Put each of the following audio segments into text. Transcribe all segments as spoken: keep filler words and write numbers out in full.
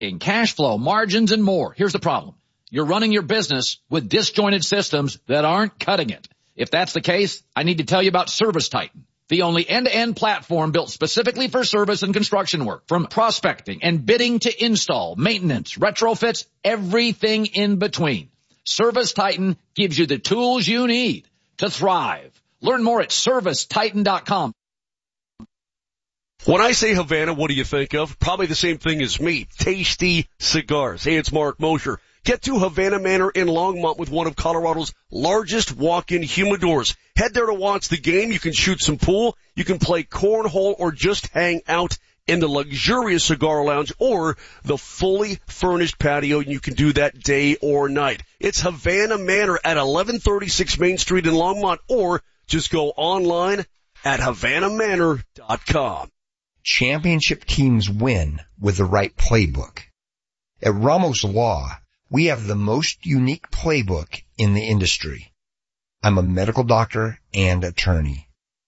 in cash flow, margins, and more. Here's the problem. You're running your business with disjointed systems that aren't cutting it. If that's the case, I need to tell you about ServiceTitan, the only end-to-end platform built specifically for service and construction work. From prospecting and bidding to install, maintenance, retrofits, everything in between. ServiceTitan gives you the tools you need to thrive. Learn more at service titan dot com. When I say Havana, what do you think of? Probably the same thing as me. Tasty cigars. Hey, it's Mark Mosher. Get to Havana Manor in Longmont with one of Colorado's largest walk-in humidors. Head there to watch the game. You can shoot some pool. You can play cornhole or just hang out in the luxurious cigar lounge or the fully furnished patio. You can do that day or night. It's Havana Manor at eleven thirty-six Main Street in Longmont, or just go online at havana manor dot com. Championship teams win with the right playbook. At Ramos Law, we have the most unique playbook in the industry. I'm a medical doctor and attorney.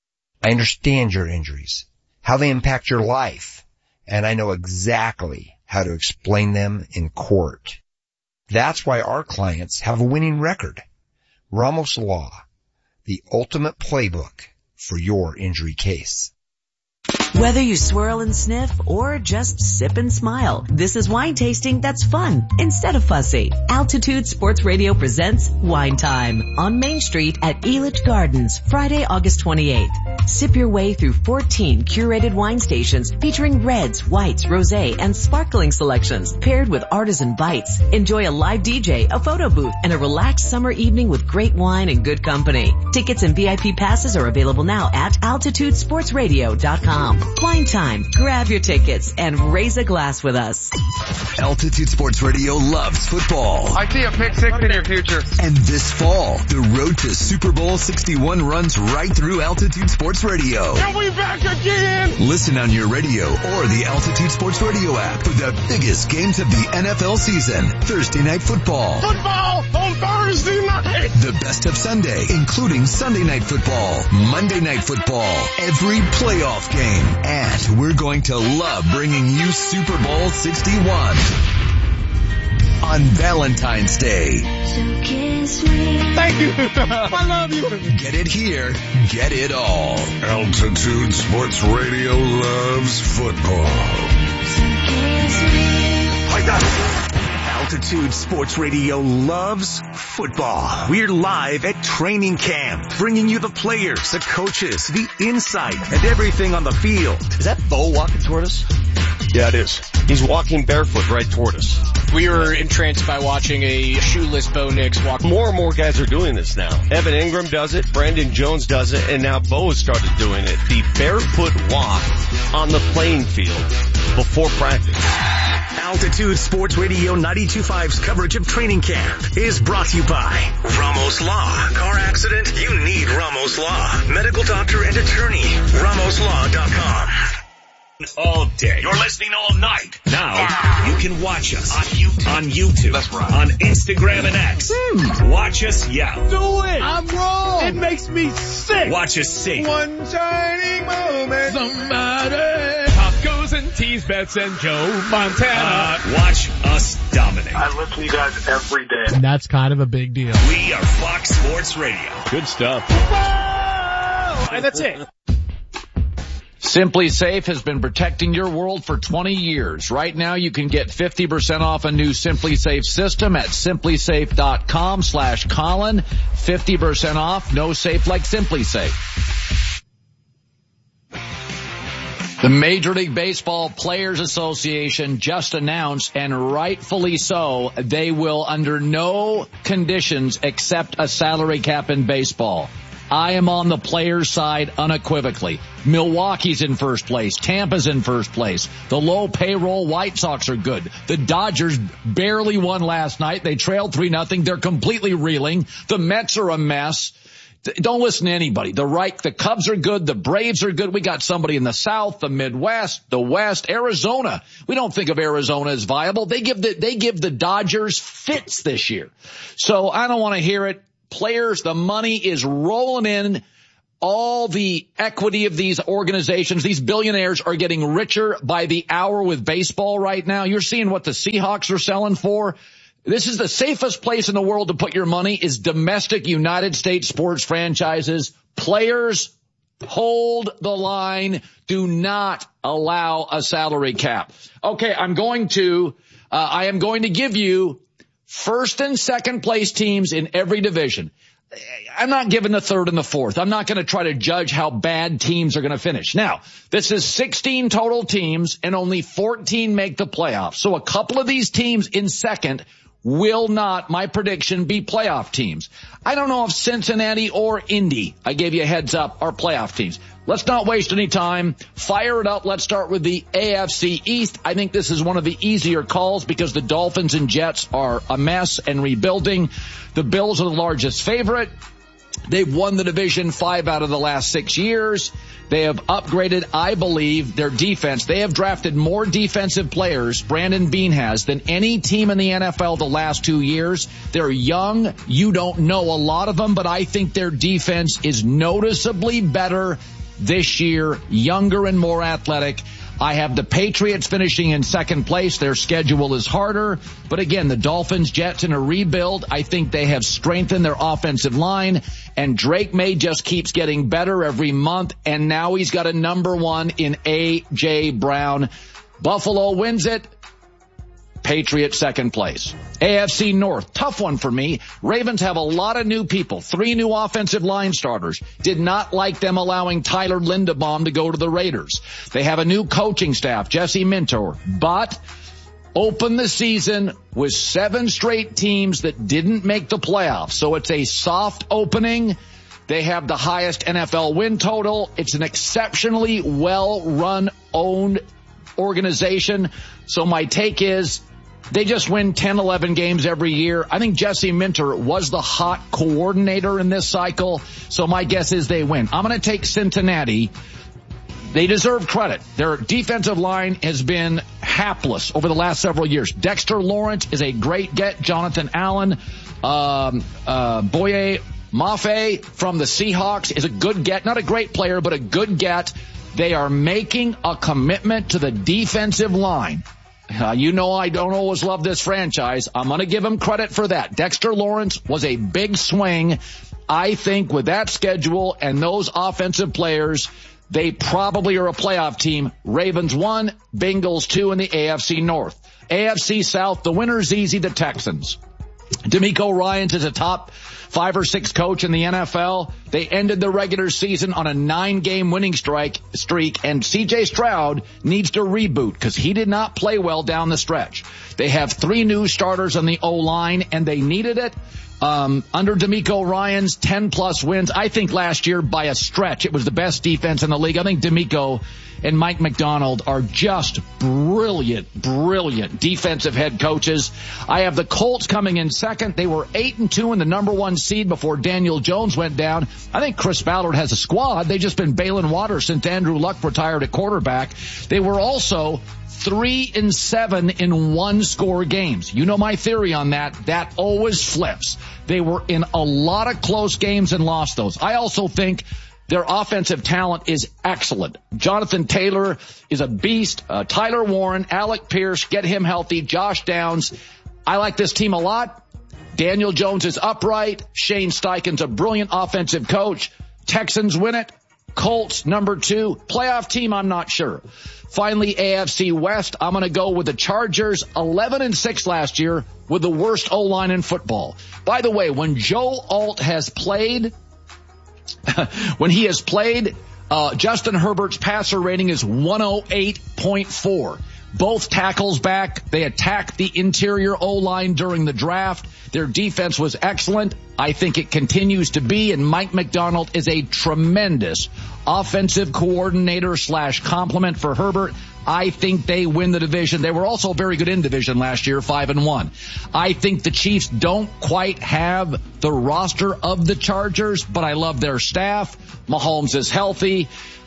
I understand your injuries, how they impact your life, and I know exactly how to explain them in court. That's why our clients have a winning record. Ramos Law, the ultimate playbook for your injury case. Whether you swirl and sniff or just sip and smile, this is wine tasting that's fun instead of fussy. Altitude Sports Radio presents Wine Time on Main Street at Elitch Gardens, Friday, August twenty-eighth. Sip your way through fourteen curated wine stations featuring reds, whites, rosé, and sparkling selections paired with artisan bites. Enjoy a live D J, a photo booth, and a relaxed summer evening with great wine and good company. Tickets and V I P passes are available now at altitude sports radio dot com. Wine Time. Grab your tickets and raise a glass with us. Altitude Sports Radio loves football. I see a pick six in your future. And this fall, the road to Super Bowl sixty-one runs right through Altitude Sports Radio. Are we back again? Listen on your radio or the Altitude Sports Radio app for the biggest games of the N F L season. Thursday Night Football. Football on Thursday night. The best of Sunday, including Sunday Night Football, Monday Night Football, every playoff game. And we're going to love bringing you Super Bowl sixty-one on Valentine's Day. So kiss me. Thank you. I love you. Get it here. Get it all. Altitude Sports Radio loves football. So kiss me. I got it. Altitude Sports Radio loves football. We're live at training camp, bringing you the players, the coaches, the insight, and everything on the field. Is that Bo walking toward us? Yeah, it is. He's walking barefoot right toward us. We were entranced by watching a shoeless Bo Nix walk. More and more guys are doing this now. Evan Ingram does it, Brandon Jones does it, and now Bo has started doing it. The barefoot walk on the playing field before practice. Altitude Sports Radio ninety-two point five's coverage of training camp is brought to you by Ramos Law. Car accident? You need Ramos Law. Medical doctor and attorney. ramos law dot com. All day. You're listening all night. Now, you can watch us on YouTube. On YouTube. That's right. On Instagram and X. Mm. Watch us yell. Do it. I'm wrong. It makes me sick. Watch us sing. One shining moment. Somebody. Pop goes and tease bets and Joe Montana. Uh, watch us dominate. I listen to you guys every day. And that's kind of a big deal. We are Fox Sports Radio. Good stuff. Whoa! And that's it. Simply Safe has been protecting your world for twenty years. Right now you can get fifty percent off a new Simply Safe system at simply safe dot com slash Colin. fifty percent off, no safe like Simply Safe. The Major League Baseball Players Association just announced, and rightfully so, they will under no conditions accept a salary cap in baseball. I am on the players' side unequivocally. Milwaukee's in first place. Tampa's in first place. The low payroll White Sox are good. The Dodgers barely won last night. They trailed three nothing. They're completely reeling. The Mets are a mess. Don't listen to anybody. The right, the Cubs are good. The Braves are good. We got somebody in the South, the Midwest, the West, Arizona. We don't think of Arizona as viable. They give the, they give the Dodgers fits this year. So I don't want to hear it. Players, the money is rolling in all the equity of these organizations. These billionaires are getting richer by the hour with baseball right now. You're seeing what the Seahawks are selling for. This is the safest place in the world to put your money, is domestic United States sports franchises. Players, hold the line. Do not allow a salary cap. Okay, I'm going to, uh, I am going to give you first and second place teams in every division. I'm not giving the third and the fourth. I'm not going to try to judge how bad teams are going to finish. Now, this is sixteen total teams and only fourteen make the playoffs. So a couple of these teams in second will not, my prediction, be playoff teams. I don't know if Cincinnati or Indy, I gave you a heads up, are playoff teams. Let's not waste any time. Fire it up. Let's start with the A F C East. I think this is one of the easier calls because the Dolphins and Jets are a mess and rebuilding. The Bills are the largest favorite. They've won the division five out of the last six years. They have upgraded, I believe, their defense. They have drafted more defensive players, Brandon Beane has, than any team in the N F L the last two years. They're young. You don't know a lot of them, but I think their defense is noticeably better this year, younger and more athletic. I have the Patriots finishing in second place. Their schedule is harder. But again, the Dolphins, Jets in a rebuild. I think they have strengthened their offensive line. And Drake May just keeps getting better every month. And now he's got a number one in A J. Brown. Buffalo wins it. Patriots second place. A F C North, tough one for me. Ravens have a lot of new people, three new offensive line starters. Did not like them allowing Tyler Linderbaum to go to the Raiders. They have a new coaching staff, Jesse Minter, but open the season with seven straight teams that didn't make the playoffs. So it's a soft opening. They have the highest N F L win total. It's an exceptionally well-run, owned organization. So my take is, they just win ten, eleven games every year. I think Jesse Minter was the hot coordinator in this cycle, so my guess is they win. I'm going to take Cincinnati. They deserve credit. Their defensive line has been hapless over the last several years. Dexter Lawrence is a great get. Jonathan Allen, um, uh, Boye Mafe from the Seahawks is a good get. Not a great player, but a good get. They are making a commitment to the defensive line. Uh, you know I don't always love this franchise. I'm going to give him credit for that. Dexter Lawrence was a big swing. I think with that schedule and those offensive players, they probably are a playoff team. Ravens one, Bengals two in the A F C North. A F C South, the winner's easy, the Texans. D'Amico Ryans is a top five or six coach in the N F L. They ended the regular season on a nine-game winning strike streak, and C J Stroud needs to reboot because he did not play well down the stretch. They have three new starters on the O-line, and they needed it. Um, under D'Amico Ryans, ten plus wins. I think last year by a stretch, it was the best defense in the league. I think D'Amico and Mike McDonald are just brilliant, brilliant defensive head coaches. I have the Colts coming in second. They were eight and two in the number one seed before Daniel Jones went down. I think Chris Ballard has a squad. They've just been bailing water since Andrew Luck retired at quarterback. They were also three and seven in one score games. You know my theory on that. That always flips. They were in a lot of close games and lost those. I also think their offensive talent is excellent. Jonathan Taylor is a beast. Uh, Tyler Warren, Alec Pierce, get him healthy. Josh Downs. I like this team a lot. Daniel Jones is upright. Shane Steichen's a brilliant offensive coach. Texans win it. Colts number two. Playoff team, I'm not sure. Finally, A F C West, I'm going to go with the Chargers, eleven and six last year, with the worst O-line in football. By the way, when Joe Alt has played, when he has played, uh, Justin Herbert's passer rating is one oh eight point four. Both tackles back. They attacked the interior O-line during the draft. Their defense was excellent. I think it continues to be, and Mike McDonald is a tremendous offensive coordinator slash complement for Herbert. I think they win the division. They were also very good in division last year, five and one. I think the Chiefs don't quite have the roster of the Chargers, but I love their staff. Mahomes is healthy.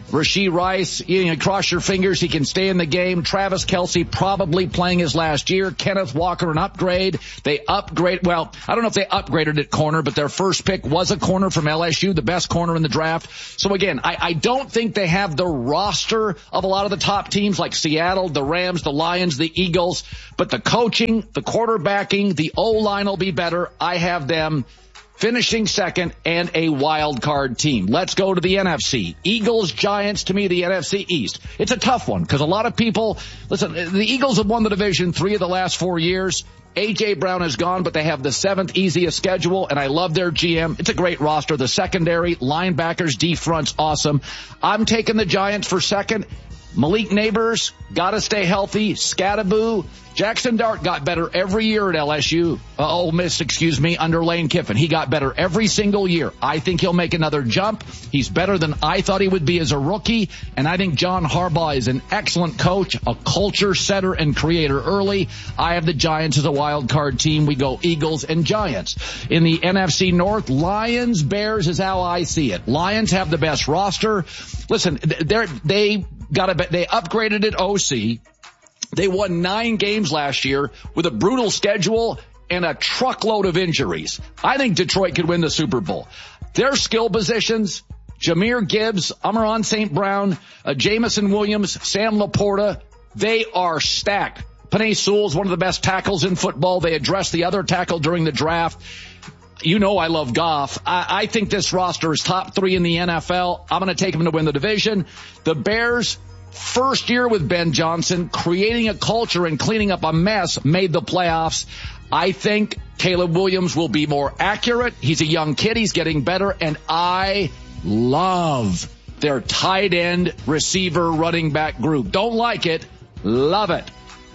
Rashee Rice, you know, cross your fingers, he can stay in the game. Travis Kelce probably playing his last year. Kenneth Walker, an upgrade. They upgrade, well, I don't know if they upgraded at corner, but their first pick was a corner from L S U, the best corner in the draft. So again, I, I don't think they have the roster of a lot of the top teams like Seattle, the Rams, the Lions, the Eagles, but the coaching, the quarterbacking, the O-line will be better. I have them finishing second and a wild card team. Let's go to the N F C. Eagles, Giants, to me, the N F C East. It's a tough one because a lot of people, listen, the Eagles have won the division three of the last four years. A J. Brown is gone, but they have the seventh easiest schedule, and I love their G M. It's a great roster. The secondary, linebackers, D-front's awesome. I'm taking the Giants for second. Malik Neighbors, gotta stay healthy. Scattaboo. Jackson Dart got better every year at L S U. Uh, Ole Miss, excuse me, under Lane Kiffin. He got better every single year. I think he'll make another jump. He's better than I thought he would be as a rookie. And I think John Harbaugh is an excellent coach, a culture setter and creator early. I have the Giants as a wild card team. We go Eagles and Giants. In the N F C North, Lions, Bears is how I see it. Lions have the best roster. Listen, they're, they got a, they upgraded at O C. They won nine games last year with a brutal schedule and a truckload of injuries. I think Detroit could win the Super Bowl. Their skill positions, Jahmyr Gibbs, Amon-Ra Saint Brown, uh, Jamison Williams, Sam Laporta, they are stacked. Penei Sewell's one of the best tackles in football. They addressed the other tackle during the draft. You know I love Goff. I, I think this roster is top three in the N F L. I'm going to take them to win the division. The Bears, first year with Ben Johnson, creating a culture and cleaning up a mess, made the playoffs. I think Caleb Williams will be more accurate. He's a young kid. He's getting better. And I love their tight end, receiver, running back group. Don't like it. Love it.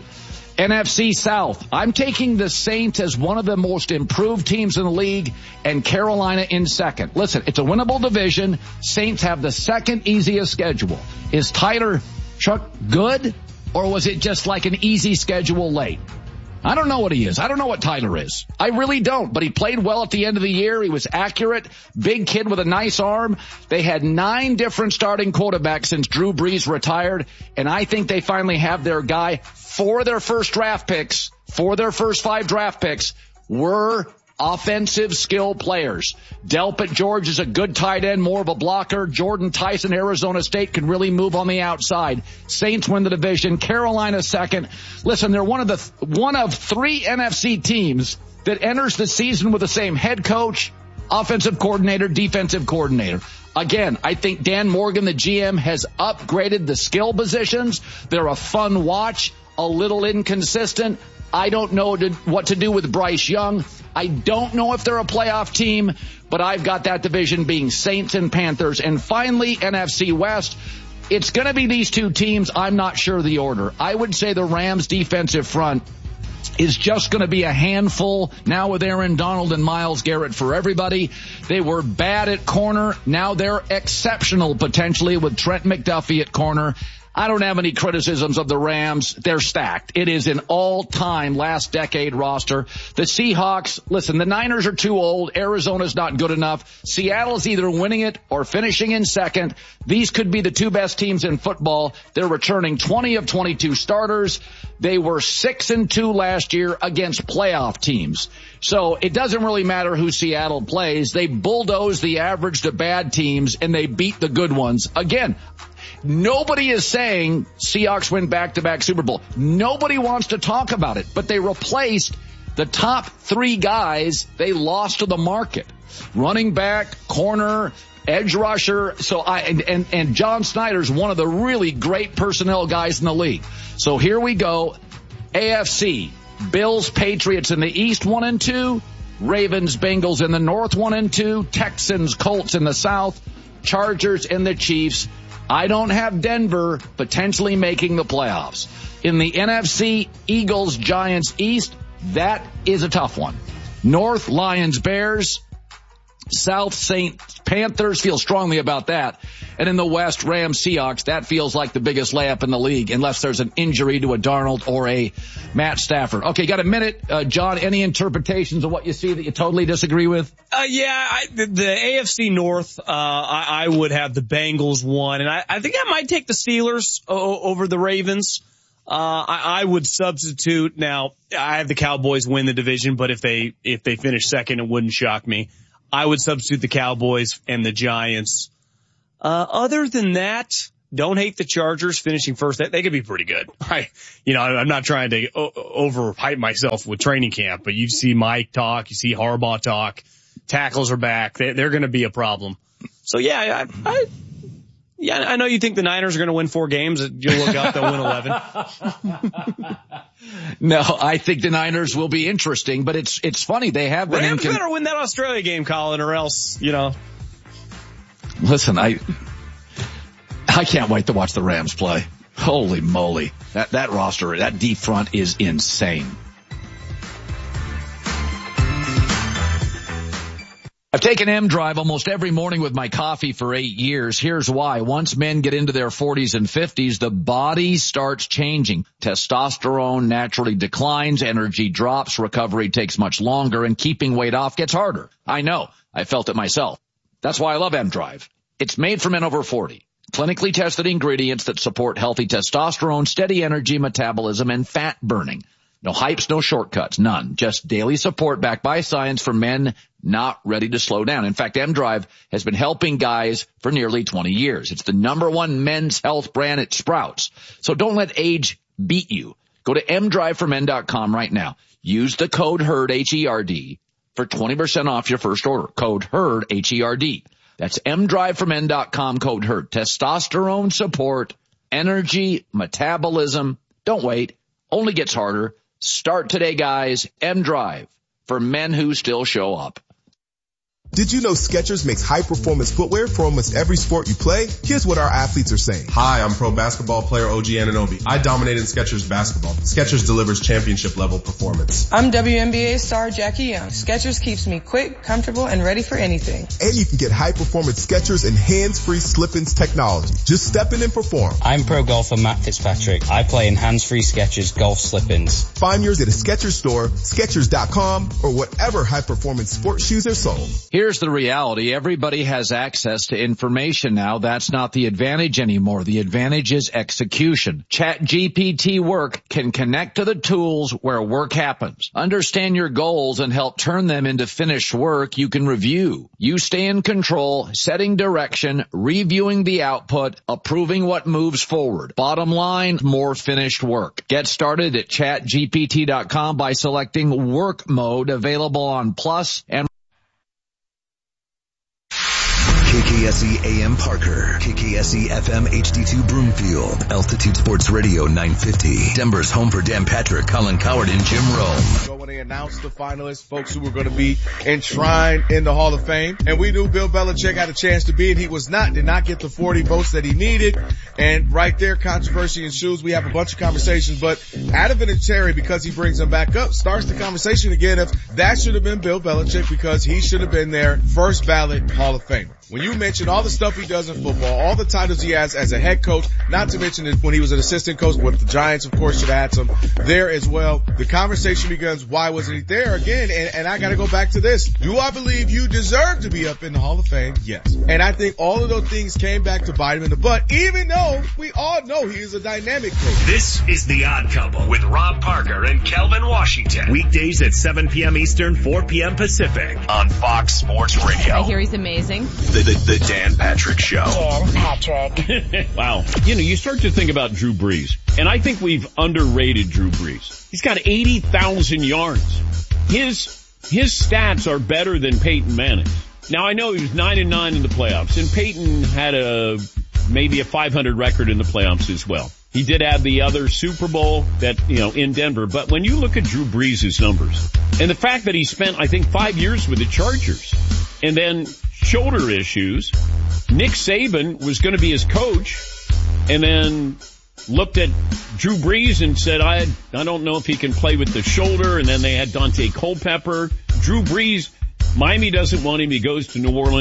N F C South. I'm taking the Saints as one of the most improved teams in the league and Carolina in second. Listen, it's a winnable division. Saints have the second easiest schedule. Is Tyler Chuck good, or was it just like an easy schedule late? I don't know what he is. I don't know what Tyler is. I really don't, but he played well at the end of the year. He was accurate, big kid with a nice arm. They had nine different starting quarterbacks since Drew Brees retired, and I think they finally have their guy. For their first draft picks, for their first five draft picks, were offensive skill players. Delpit George is a good tight end, more of a blocker. Jordan Tyson, Arizona State, can really move on the outside. Saints win the division. Carolina second. Listen, they're one of the one of three N F C teams that enters the season with the same head coach, offensive coordinator, defensive coordinator. Again, I think Dan Morgan, the G M, has upgraded the skill positions. They're a fun watch, a little inconsistent. I don't know to, what to do with Bryce Young. I don't know if they're a playoff team, but I've got that division being Saints and Panthers. And finally, N F C West. It's going to be these two teams. I'm not sure the order. I would say the Rams' defensive front is just going to be a handful now with Aaron Donald and Myles Garrett for everybody. They were bad at corner. Now they're exceptional potentially with Trent McDuffie at corner. I don't have any criticisms of the Rams. They're stacked. It is an all-time last decade roster. The Seahawks, listen, the Niners are too old. Arizona's not good enough. Seattle's either winning it or finishing in second. These could be the two best teams in football. They're returning twenty of twenty-two starters. They were six and two last year against playoff teams. So it doesn't really matter who Seattle plays. They bulldoze the average to bad teams and they beat the good ones. Again, nobody is saying Seahawks win back-to-back Super Bowl. Nobody wants to talk about it, but they replaced the top three guys they lost to the market. Running back, corner, edge rusher. So I, and, and, and John Snyder's one of the really great personnel guys in the league. So here we go. A F C, Bills, Patriots in the East, one and two. Ravens, Bengals in the North, one and two. Texans, Colts in the South. Chargers and the Chiefs. I don't have Denver potentially making the playoffs. In the N F C, Eagles, Giants, East, that is a tough one. North, Lions, Bears. South, Saints, Panthers, feel strongly about that. And in the West, Rams, Seahawks, that feels like the biggest layup in the league, unless there's an injury to a Darnold or a Matt Stafford. Okay, got a minute. Uh, John, any interpretations of what you see that you totally disagree with? Uh, yeah, I, the, the A F C North, uh, I, I would have the Bengals one, and I, I think I might take the Steelers o- over the Ravens. Uh, I, I would substitute. Now, I have the Cowboys win the division, but if they, if they finish second, it wouldn't shock me. I would substitute the Cowboys and the Giants. Uh, other than that, don't hate the Chargers finishing first. They, they could be pretty good. I, you know, I'm not trying to o- overhype myself with training camp, but you see Mike talk, you see Harbaugh talk, tackles are back. They, they're going to be a problem. So yeah, I, I, yeah, I know you think the Niners are going to win four games. You'll look up, they'll win eleven. No, I think the Niners will be interesting, but it's, it's funny. They have been Rams in. better win that Australia game, Colin, or else, you know. Listen, I, I can't wait to watch the Rams play. Holy moly. That, that roster, that deep front is insane. I've taken M-Drive almost every morning with my coffee for eight years. Here's why. Once men get into their forties and fifties, the body starts changing. Testosterone naturally declines, energy drops, recovery takes much longer, and keeping weight off gets harder. I know. I felt it myself. That's why I love M-Drive. It's made for men over forty. Clinically tested ingredients that support healthy testosterone, steady energy, metabolism, and fat burning. No hypes, no shortcuts, none. Just daily support backed by science for men not ready to slow down. In fact, M-Drive has been helping guys for nearly twenty years. It's the number one men's health brand at Sprouts. So don't let age beat you. Go to m drive for men dot com right now. Use the code HERD, H E R D, for twenty percent off your first order. Code HERD, H E R D. That's m drive for men dot com, code HERD. Testosterone support, energy, metabolism. Don't wait. Only gets harder. Start today, guys. M-Drive for men who still show up. Did you know Skechers makes high-performance footwear for almost every sport you play? Here's what our athletes are saying. Hi, I'm pro basketball player O G Anunoby. I dominated in Skechers basketball. Skechers delivers championship-level performance. I'm W N B A star Jackie Young. Skechers keeps me quick, comfortable, and ready for anything. And you can get high-performance Skechers and hands-free slip-ins technology. Just step in and perform. I'm pro golfer Matt Fitzpatrick. I play in hands-free Skechers golf slip-ins. Find yours at a Skechers store, Skechers dot com, or whatever high-performance sports shoes are sold. Here's the reality. Everybody has access to information now. That's not the advantage anymore. The advantage is execution. ChatGPT Work can connect to the tools where work happens. Understand your goals and help turn them into finished work you can review. You stay in control, setting direction, reviewing the output, approving what moves forward. Bottom line, more finished work. Get started at chat G P T dot com by selecting Work Mode, available on Plus and K K S E A M Parker, K K S E F M H D two Broomfield, Altitude Sports Radio nine fifty, Denver's home for Dan Patrick, Colin Coward, and Jim Rome. When they announced the finalists, folks who were going to be enshrined in the Hall of Fame, and we knew Bill Belichick had a chance to be, and he was not, did not get the forty votes that he needed, and right there, controversy ensues. We have a bunch of conversations, but Adam Vinatieri, because he brings them back up, starts the conversation again of that should have been Bill Belichick because he should have been there, first ballot Hall of Famer. When you mention all the stuff he does in football, all the titles he has as a head coach, not to mention when he was an assistant coach with the Giants, of course, should have had some there as well. The conversation begins, why wasn't he there again? And, and I got to go back to this. Do I believe you deserve to be up in the Hall of Fame? Yes. And I think all of those things came back to bite him in the butt, even though we all know he is a dynamic coach. This is The Odd Couple with Rob Parker and Kelvin Washington. Weekdays at seven p.m. Eastern, four p.m. Pacific on Fox Sports Radio. I hear he's amazing. The, the, the Dan Patrick Show. Dan Patrick. Wow. You know, you start to think about Drew Brees, and I think we've underrated Drew Brees. He's got eighty thousand yards. His, his stats are better than Peyton Manning's. Now, I know he was nine and nine in the playoffs, and Peyton had a, maybe a five hundred record in the playoffs as well. He did have the other Super Bowl that, you know, in Denver. But when you look at Drew Brees' numbers, and the fact that he spent, I think, five years with the Chargers, and then shoulder issues, Nick Saban was going to be his coach, and then looked at Drew Brees and said, I I don't know if he can play with the shoulder, and then they had Dante Culpepper. Drew Brees, Miami doesn't want him. He goes to New Orleans.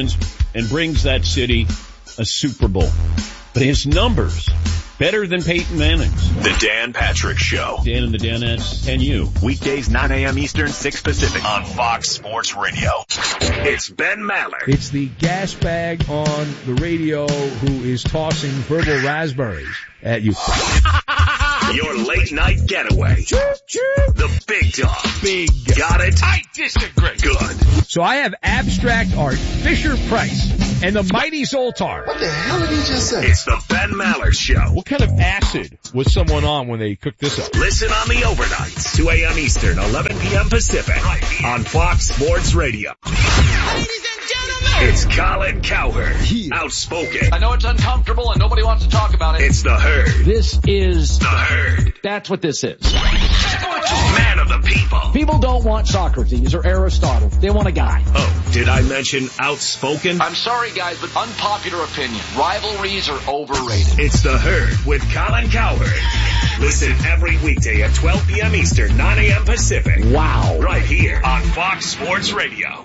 and brings that city a Super Bowl. But his numbers, better than Peyton Manning's. The Dan Patrick Show. Dan and the Danettes and you. Weekdays, nine a.m. Eastern, six Pacific on Fox Sports Radio. It's Ben Maller. It's the gas bag on the radio who is tossing verbal raspberries at you. Your late night getaway. The big dog. Big. Got it? I disagree. Good. So I have abstract art, Fisher Price, and the mighty Zoltar. What the hell did he just say? It's the Ben Maller Show. What kind of acid was someone on when they cooked this up? Listen on the overnights, two a.m. Eastern, eleven p.m. Pacific, on Fox Sports Radio. Ladies and gentlemen, it's Colin Cowherd, yeah. Outspoken. I know it's uncomfortable and nobody wants to talk about it. It's the Herd. This is the Herd. That's what this is. Man of the people. People don't want Socrates or Aristotle. They want a guy. Oh, did I mention outspoken? I'm sorry, guys, but unpopular opinion. Rivalries are overrated. It's the Herd with Colin Cowherd. Listen every weekday at twelve p.m. Eastern, nine a.m. Pacific. Wow. Right here on Fox Sports Radio.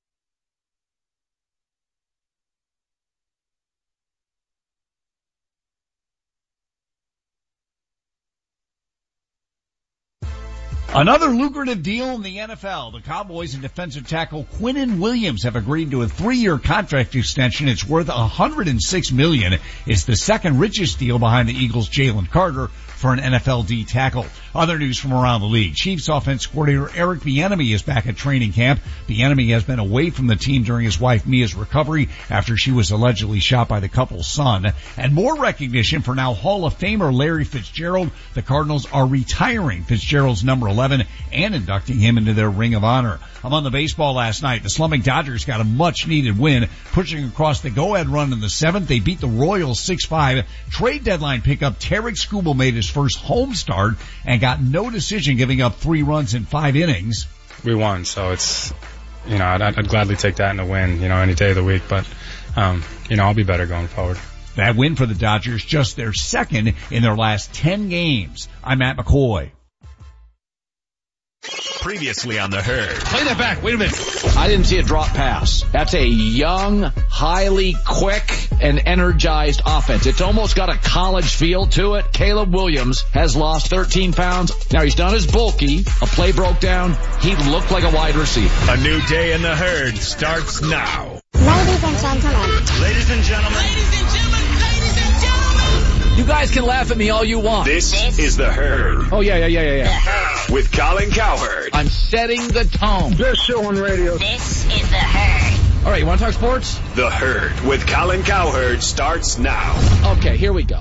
Another lucrative deal in the N F L. The Cowboys and defensive tackle Quinnen Williams have agreed to a three-year contract extension. It's worth one hundred six million dollars. It's the second richest deal behind the Eagles' Jalen Carter for an N F L D tackle. Other news from around the league. Chiefs offense coordinator Eric Bieniemy is back at training camp. Bieniemy has been away from the team during his wife Mia's recovery after she was allegedly shot by the couple's son. And more recognition for now Hall of Famer Larry Fitzgerald. The Cardinals are retiring Fitzgerald's number eleven and inducting him into their Ring of Honor. Among the baseball last night, the slumping Dodgers got a much-needed win, pushing across the go-ahead run in the seventh. They beat the Royals six five. Trade deadline pickup Tarek Skubal made his first home start and got no decision, giving up three runs in five innings. We won, so it's, you know, I'd, I'd gladly take that in a win, you know, any day of the week, but, um, you know, I'll be better going forward. That win for the Dodgers, just their second in their last ten games. I'm Matt McCoy. Previously on the Herd. Play that back. Wait a minute. I didn't see a drop pass. That's a young, highly quick, and energized offense. It's almost got a college feel to it. Caleb Williams has lost thirteen pounds. Now he's done his bulky. A play broke down. He looked like a wide receiver. A new day in the Herd starts now. Ladies and gentlemen. Ladies and gentlemen. Ladies and gentlemen. Ladies and gentlemen. You guys can laugh at me all you want. This, this is the Herd. Oh, yeah, yeah, yeah, yeah, yeah. The Herd. With Colin Cowherd. I'm setting the tone. Best show on radio. This is the Herd. All right, you want to talk sports? The Herd with Colin Cowherd starts now. Okay, here we go.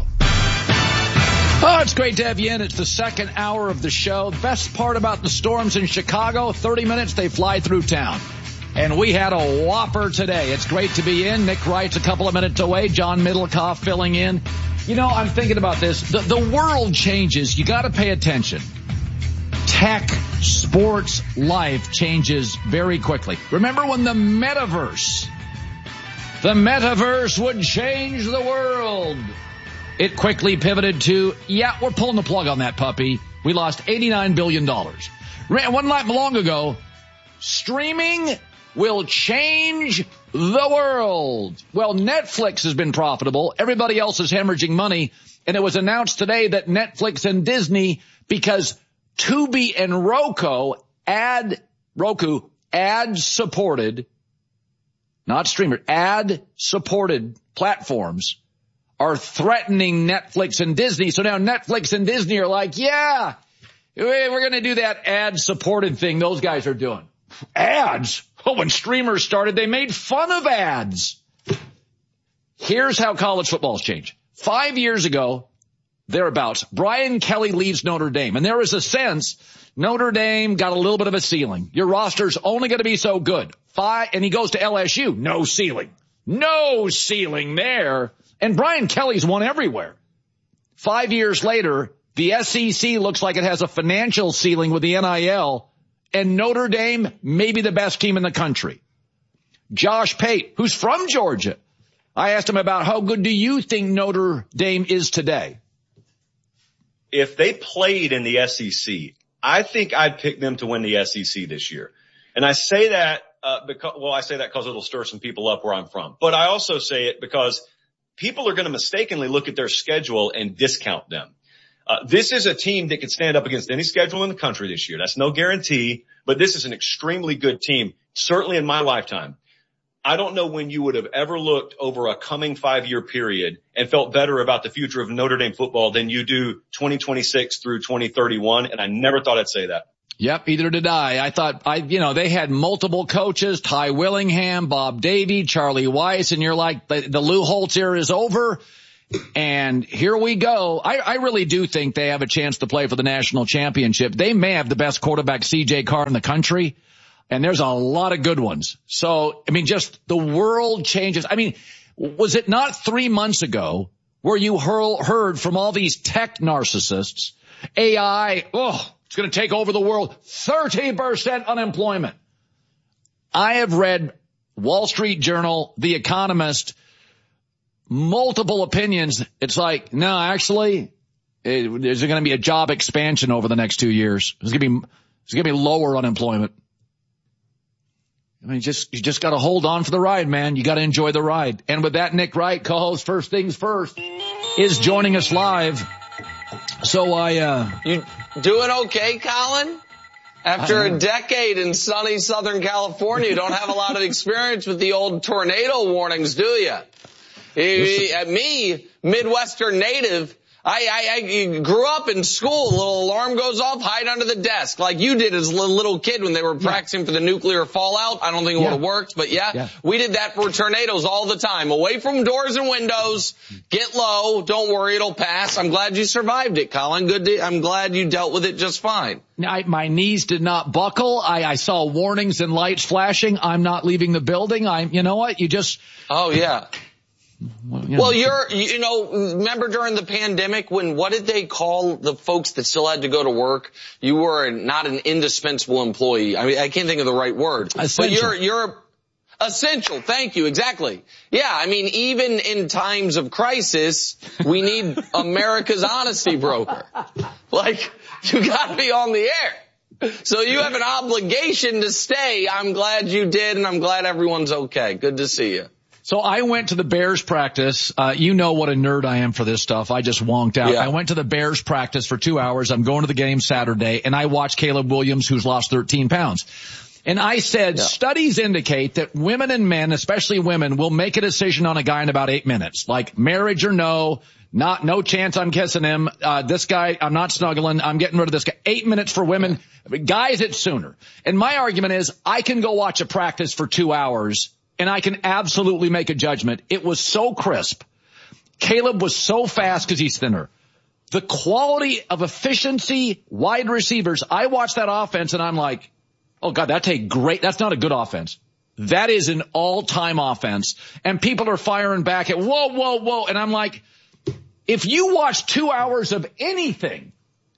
Oh, it's great to have you in. It's the second hour of the show. The best part about the storms in Chicago, thirty minutes, they fly through town. And we had a whopper today. It's great to be in. Nick Wright's a couple of minutes away. John Middlecoff filling in. You know, I'm thinking about this. The, the world changes. You got to pay attention. Tech, sports, life changes very quickly. Remember when the metaverse, the metaverse would change the world? It quickly pivoted to, yeah, we're pulling the plug on that puppy. We lost eighty-nine billion dollars. One night long ago, streaming will change the world. Well, Netflix has been profitable. Everybody else is hemorrhaging money. And it was announced today that Netflix and Disney, because Tubi and Roku ad, Roku ad supported, not streamer, ad supported platforms are threatening Netflix and Disney. So now Netflix and Disney are like, yeah, we're going to do that ad supported thing those guys are doing. Ads? Oh, when streamers started, they made fun of ads. Here's how college football's changed. Five years ago, thereabouts, Brian Kelly leaves Notre Dame. And there is a sense Notre Dame got a little bit of a ceiling. Your roster's only going to be so good. Five, and he goes to L S U. No ceiling. No ceiling there. And Brian Kelly's won everywhere. Five years later, the S E C looks like it has a financial ceiling with the N I L. And Notre Dame may be the best team in the country. Josh Pate, who's from Georgia, I asked him about how good do you think Notre Dame is today? If they played in the S E C, I think I'd pick them to win the S E C this year. And I say that uh, because, well, I say that because it'll stir some people up where I'm from, but I also say it because people are going to mistakenly look at their schedule and discount them. Uh, this is a team that could stand up against any schedule in the country this year. That's no guarantee, but this is an extremely good team, certainly in my lifetime. I don't know when you would have ever looked over a coming five-year period and felt better about the future of Notre Dame football than you do twenty twenty-six through twenty thirty-one, and I never thought I'd say that. Yep, either did I. I thought, I, you know, they had multiple coaches, Ty Willingham, Bob Davie, Charlie Weiss, and you're like, the, the Lou Holtz era is over. And here we go. I, I really do think they have a chance to play for the national championship. They may have the best quarterback, C J Carr, in the country. And there's a lot of good ones. So, I mean, just the world changes. I mean, was it not three months ago where you hurl, heard from all these tech narcissists, A I, oh, it's going to take over the world, thirty percent unemployment. I have read Wall Street Journal, The Economist, multiple opinions. It's like, no, actually, it, there's going to be a job expansion over the next two years. There's going to be, there's going to be lower unemployment. I mean, just, you just got to hold on for the ride, man. You got to enjoy the ride. And with that, Nick Wright, co-host First Things First, is joining us live. So I, uh, you doing okay, Colin? After a decade in sunny Southern California, you don't have a lot of experience with the old tornado warnings, do you? At me, Midwestern native, I, I, I grew up in school. A little alarm goes off, hide under the desk, like you did as a little kid when they were practicing yeah. for the nuclear fallout. I don't think it yeah. would have worked, but yeah, yeah, we did that for tornadoes all the time. Away from doors and windows, get low, don't worry, it'll pass. I'm glad you survived it, Colin. Good. To, I'm glad you dealt with it just fine. I, my knees did not buckle. I, I saw warnings and lights flashing. I'm not leaving the building. I'm, you know what? You just. Oh, yeah. Well, you know. well, you're, you know, remember during the pandemic when, what did they call the folks that still had to go to work? You were not an indispensable employee. I mean, I can't think of the right word. Essential. But you're, you're essential. Thank you. Exactly. Yeah. I mean, even in times of crisis, we need America's honesty broker. Like, you gotta be on the air. So you have an obligation to stay. I'm glad you did, and I'm glad everyone's okay. Good to see you. So I went to the Bears practice. Uh, you know what a nerd I am for this stuff. I just wonked out. Yeah. I went to the Bears practice for two hours. I'm going to the game Saturday, and I watched Caleb Williams, who's lost thirteen pounds. And I said, yeah. studies indicate that women and men, especially women, will make a decision on a guy in about eight minutes. Like marriage or no, not, no chance I'm kissing him. Uh, this guy, I'm not snuggling. I'm getting rid of this guy. Eight minutes for women. Guys, it's sooner. And my argument is I can go watch a practice for two hours and I can absolutely make a judgment. It was so crisp. Caleb was so fast because he's thinner. The quality of efficiency, wide receivers. I watched that offense and I'm like, oh God, that's a great, that's not a good offense. That is an all-time offense. And people are firing back at whoa, whoa, whoa. And I'm like, if you watch two hours of anything,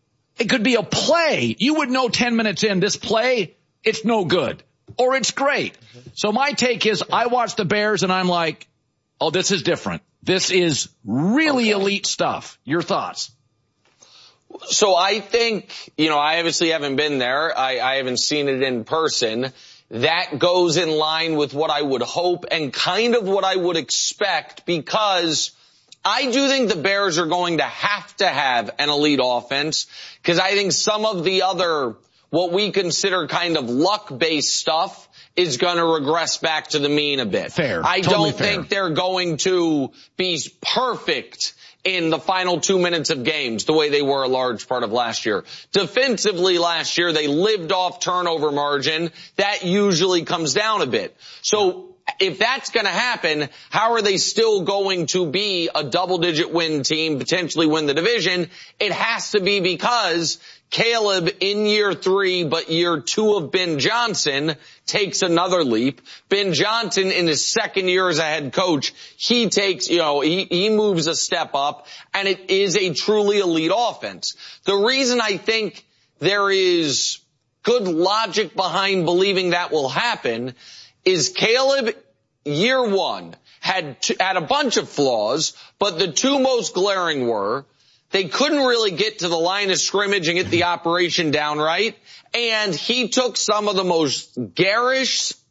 it could be a play. You would know ten minutes in this play, it's no good. Or it's great. So my take is I watch the Bears and I'm like, oh, this is different. This is really okay. elite stuff. Your thoughts? So I think, you know, I obviously haven't been there. I, I haven't seen it in person. That goes in line with what I would hope and kind of what I would expect, because I do think the Bears are going to have to have an elite offense, because I think some of the other what we consider kind of luck-based stuff is going to regress back to the mean a bit. Fair. I totally don't fair. think they're going to be perfect in the final two minutes of games the way they were a large part of last year. Defensively last year, they lived off turnover margin. That usually comes down a bit. So if that's going to happen, how are they still going to be a double-digit win team, potentially win the division? It has to be because Caleb in year three, but year two of Ben Johnson takes another leap. Ben Johnson in his second year as a head coach, he takes, you know, he, he moves a step up, and it is a truly elite offense. The reason I think there is good logic behind believing that will happen is Caleb, year one, had t- had a bunch of flaws, but the two most glaring were they couldn't really get to the line of scrimmage and get the operation down right, and he took some of the most garish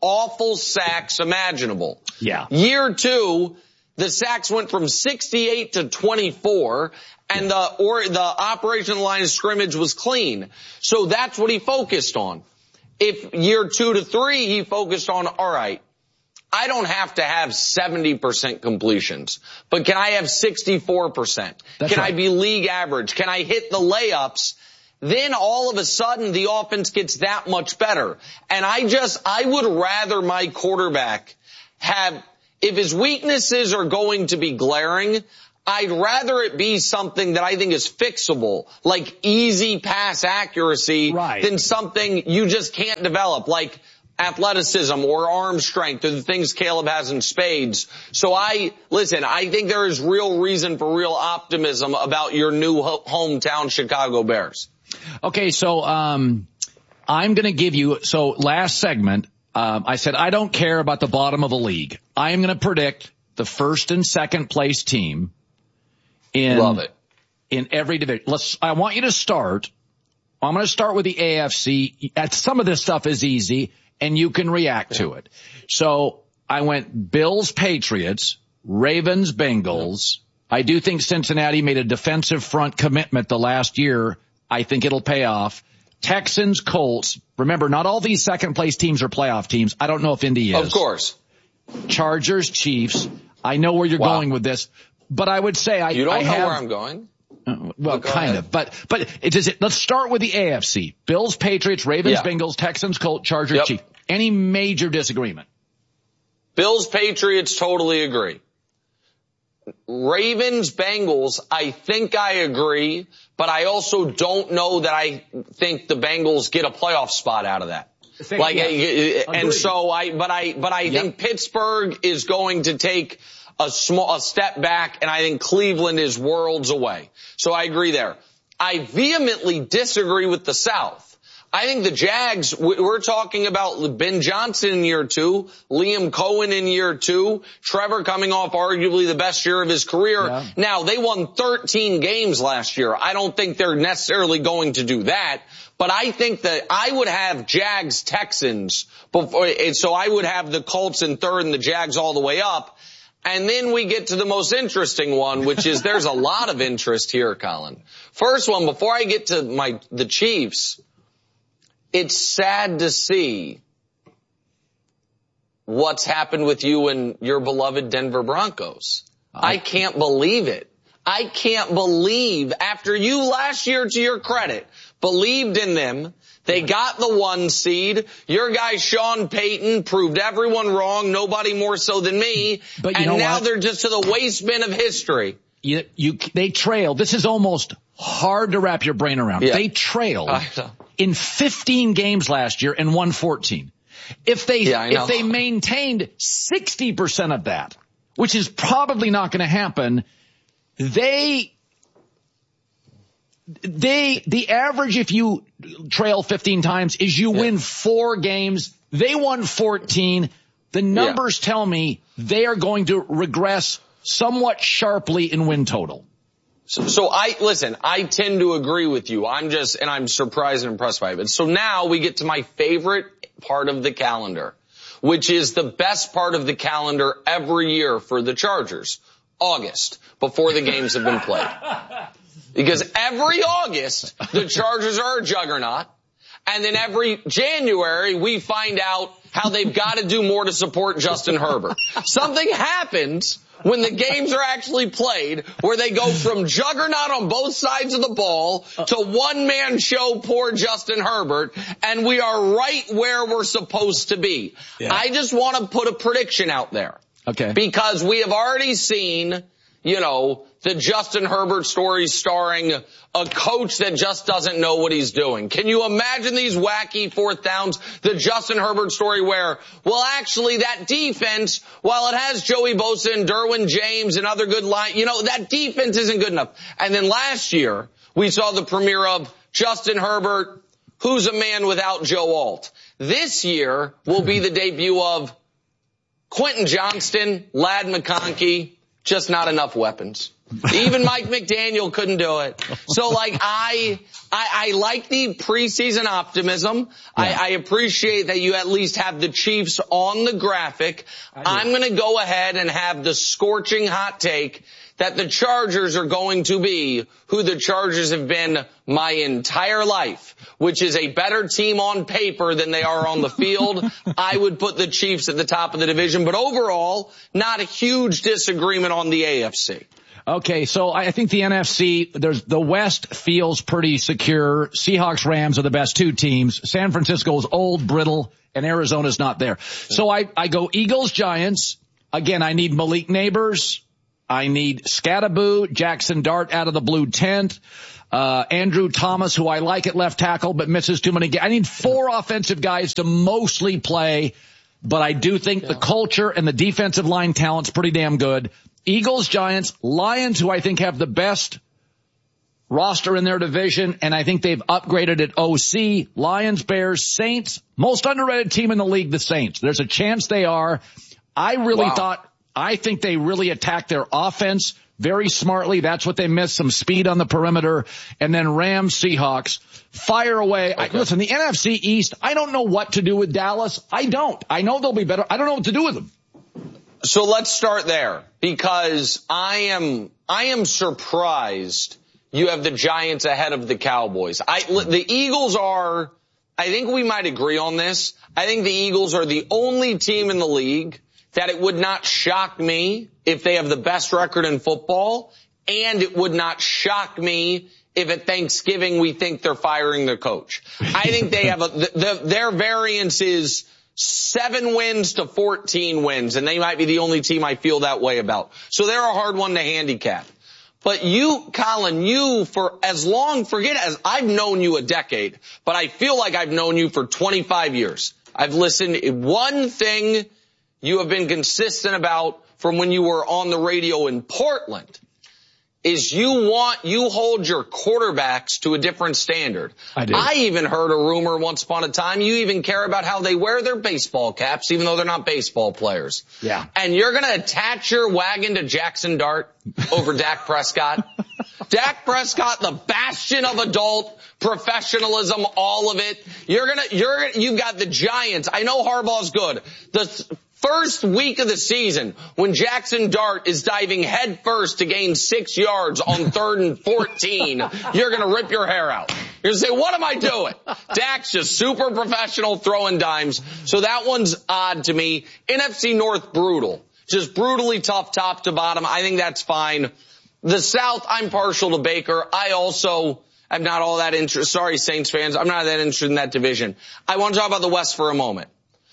awful sacks imaginable. Yeah. Year two, the sacks went from sixty-eight to twenty-four, and the or the operational line of scrimmage was clean. So that's what he focused on. If year two to three, he focused on, all right, I don't have to have seventy percent completions, but can I have sixty-four percent? That's can right. I be league average? Can I hit the layups? Then all of a sudden the offense gets that much better. And I just, I would rather my quarterback have, if his weaknesses are going to be glaring, I'd rather it be something that I think is fixable, like easy pass accuracy, right, than something you just can't develop, like athleticism or arm strength or the things Caleb has in spades. So I, listen, I think there is real reason for real optimism about your new ho- hometown Chicago Bears. Okay, so um I'm going to give you, so last segment, um, I said I don't care about the bottom of the league. I am going to predict the first and second place team in, Love it. in every division. Let's, I want you to start. I'm going to start with the A F C. Some of this stuff is easy, and you can react to it. So I went Bills, Patriots, Ravens, Bengals. I do think Cincinnati made a defensive front commitment the last year. I think it'll pay off. Texans, Colts. Remember, not all these second place teams are playoff teams. I don't know if Indy is. Of course. Chargers, Chiefs. I know where you're Wow. going with this, but I would say I, You don't I know have, where I'm going? Uh, well, Go kind ahead. of, but, but it is it. Let's start with the A F C. Bills, Patriots, Ravens, Yeah. Bengals, Texans, Colts, Chargers, Yep. Chiefs. Any major disagreement? Bills, Patriots, totally agree. Ravens, Bengals, I think I agree, but I also don't know that I think the Bengals get a playoff spot out of that. Same, Like, yeah. uh, and Agreed. so I, but I, but I Yep. think Pittsburgh is going to take a small, a step back, and I think Cleveland is worlds away. So I agree there. I vehemently disagree with the South. I think the Jags, we're talking about Ben Johnson in year two, Liam Cohen in year two, Trevor coming off arguably the best year of his career. Yeah. Now, they won thirteen games last year. I don't think they're necessarily going to do that, but I think that I would have Jags Texans before, and so I would have the Colts in third and the Jags all the way up. And then we get to the most interesting one, which is there's a lot of interest here, Colin. First one, before I get to my the Chiefs, it's sad to see what's happened with you and your beloved Denver Broncos. I can't believe it. I can't believe, after you last year, to your credit, believed in them. They got the one seed. Your guy Sean Payton proved everyone wrong, nobody more so than me. But you and know now what? they're just to the waste bin of history. You, you, they trailed. This is almost hard to wrap your brain around. Yeah. They trailed I know. in fifteen games last year and won fourteen. If they, Yeah, I know. if they maintained sixty percent of that, which is probably not going to happen, they, they, the average if you trail fifteen times is you Yeah. win four games. They won fourteen. The numbers tell me they are going to regress somewhat sharply in win total. So, so I, listen, I tend to agree with you. I'm just, and I'm surprised and impressed by it. So now we get to my favorite part of the calendar, which is the best part of the calendar every year for the Chargers. August, before the games have been played. Because every August, the Chargers are a juggernaut. And then every January, we find out how they've got to do more to support Justin Herbert. Something happens when the games are actually played where they go from juggernaut on both sides of the ball to one-man show poor Justin Herbert, and we are right where we're supposed to be. Yeah. I just want to put a prediction out there. Okay. Because we have already seen, you know, the Justin Herbert story starring a coach that just doesn't know what he's doing. Can you imagine these wacky fourth downs? The Justin Herbert story where, well, actually that defense, while it has Joey Bosa and Derwin James and other good line, you know, that defense isn't good enough. And then last year, we saw the premiere of Justin Herbert, who's a man without Joe Alt. This year will be the debut of Quentin Johnston, Ladd McConkey, just not enough weapons. Even Mike McDaniel couldn't do it. So like I, I, I like the preseason optimism. Yeah. I, I appreciate that you at least have the Chiefs on the graphic. I'm going to go ahead and have the scorching hot take that the Chargers are going to be who the Chargers have been my entire life, which is a better team on paper than they are on the field. I would put the Chiefs at the top of the division, but overall, not a huge disagreement on the A F C. Okay, so I think the N F C, there's, the West feels pretty secure. Seahawks, Rams are the best two teams. San Francisco is old, brittle, and Arizona's not there. So I, I go Eagles, Giants. Again, I need Malik Neighbors. I need Scattaboo, Jackson Dart out of the blue tent. Uh, Andrew Thomas, who I like at left tackle, but misses too many games. I need four offensive guys to mostly play, but I do think yeah. the culture and the defensive line talent's pretty damn good. Eagles, Giants, Lions, who I think have the best roster in their division, and I think they've upgraded at O C. Lions, Bears, Saints, most underrated team in the league, the Saints. There's a chance they are. I really wow. thought, I think they really attacked their offense very smartly. That's what they missed, some speed on the perimeter. And then Rams, Seahawks, fire away. Okay. I, listen, the N F C East, I don't know what to do with Dallas. I don't. I know they'll be better. I don't know what to do with them. So let's start there, because I am, I am surprised you have the Giants ahead of the Cowboys. I, the Eagles are, I think we might agree on this. I think the Eagles are the only team in the league that it would not shock me if they have the best record in football, and it would not shock me if at Thanksgiving we think they're firing their coach. I think they have a, the, the, their variance is seven wins to fourteen wins, and they might be the only team I feel that way about. So they're a hard one to handicap. But you, Colin, you for as long, forget as I've known you a decade, but I feel like I've known you for twenty-five years. I've listened. One thing you have been consistent about from when you were on the radio in Portland is you want, you hold your quarterbacks to a different standard. I do. I even heard a rumor once upon a time you even care about how they wear their baseball caps, even though they're not baseball players. Yeah. And you're going to attach your wagon to Jackson Dart over Dak Prescott. Dak Prescott, the bastion of adult professionalism, all of it. You're going to, you're, you've got the Giants. I know Harbaugh's good. The first week of the season, when Jackson Dart is diving head first to gain six yards on third and fourteen, you're going to rip your hair out. You're going to say, what am I doing? Dak's just super professional throwing dimes. So that one's odd to me. N F C North, brutal. Just brutally tough top to bottom. I think that's fine. The South, I'm partial to Baker. I also am not all that interested. Sorry, Saints fans. I'm not that interested in that division. I want to talk about the West for a moment.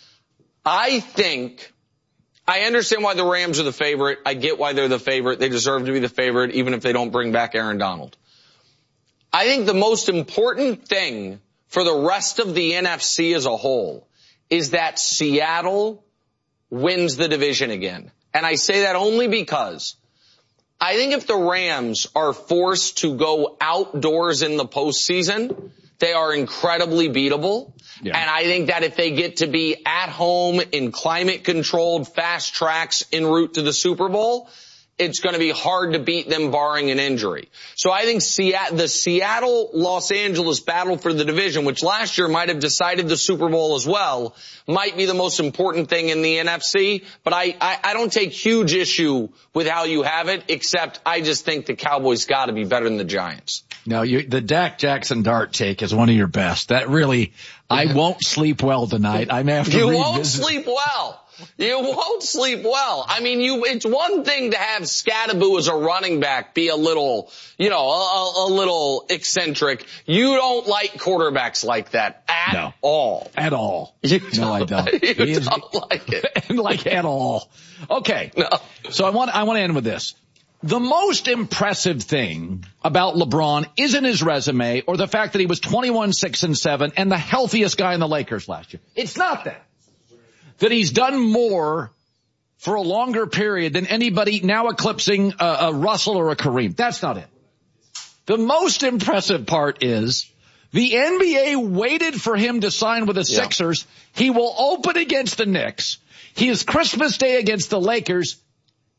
I think, I understand why the Rams are the favorite. I get why they're the favorite. They deserve to be the favorite, even if they don't bring back Aaron Donald. I think the most important thing for the rest of the N F C as a whole is that Seattle wins the division again. And I say that only because I think if the Rams are forced to go outdoors in the postseason, they are incredibly beatable. Yeah. And I think that if they get to be at home in climate-controlled fast tracks en route to the Super Bowl, it's going to be hard to beat them barring an injury. So I think Seattle, the Seattle-Los Angeles battle for the division, which last year might have decided the Super Bowl as well, might be the most important thing in the N F C. But I, I, I don't take huge issue with how you have it, except I just think the Cowboys got to be better than the Giants. No, you, the Dak Jackson Dart take is one of your best. That really, I won't sleep well tonight. I may have to You revisit. won't sleep well. You won't sleep well. I mean, you, it's one thing to have Scattaboo as a running back be a little, you know, a, a little eccentric. You don't like quarterbacks like that at no, all. At all. You no, I don't. You he is, don't like it. like at all. Okay. No. So I want, I want to end with this. The most impressive thing about LeBron isn't his resume or the fact that he was twenty-one, six, and seven and the healthiest guy in the Lakers last year. It's not that. That he's done more for a longer period than anybody now eclipsing a, a Russell or a Kareem. That's not it. The most impressive part is the N B A waited for him to sign with the yeah. Sixers. He will open against the Knicks. He is Christmas Day against the Lakers.